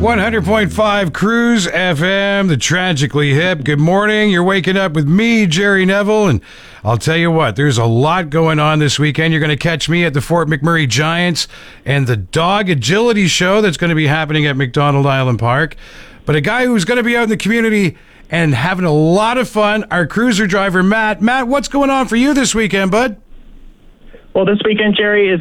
100.5 Cruise FM, the Tragically Hip. Good morning. You're waking up with me, Jerry Neville, and I'll tell you what, there's a lot going on this weekend. You're going to catch me at the Fort McMurray Giants and the Dog Agility Show that's going to be happening at McDonald Island Park. But a guy who's going to be out in the community and having a lot of fun, our cruiser driver, Matt. Matt, what's going on for you this weekend, bud? Well, this weekend, Jerry, is